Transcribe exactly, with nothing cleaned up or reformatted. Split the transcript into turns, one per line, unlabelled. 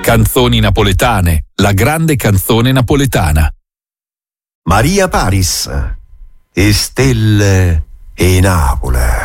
Canzoni napoletane, la grande canzone napoletana.
Maria Paris e stelle e Napoli.